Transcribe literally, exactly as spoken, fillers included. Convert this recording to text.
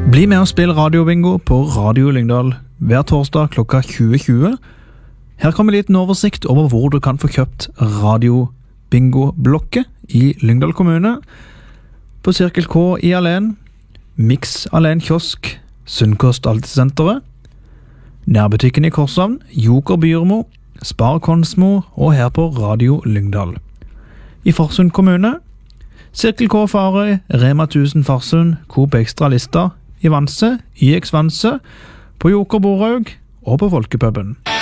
Bli med og spill radiobingo på Radio Lyngdal hver torsdag klokka tjue tjue. Her kommer en liten oversikt over hvor du kan få kjøpt radiobingo-blokket i Lyngdal kommune. På Cirkel K i Alen, Mix Alen Kiosk, Sunnkost Altesenteret, Nærbutikken i Korshavn, Joker Byrmo, Spar Konsmo og her på Radio Lyngdal. I Farsund kommune, Cirkel K Farøy, Rema tusen Farsund, Coop Extra Lista, i Vanse, I X Vanse, på Joker Boraug og på Folkepuben.